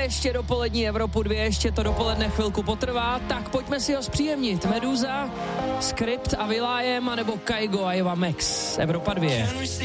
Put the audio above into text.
ještě dopolední Evropu 2, ještě to dopoledne chvilku potrvá, tak pojďme si ho zpříjemnit. Meduza, Skript a Will.i.am, anebo Kaigo a Eva Max. Evropa 2.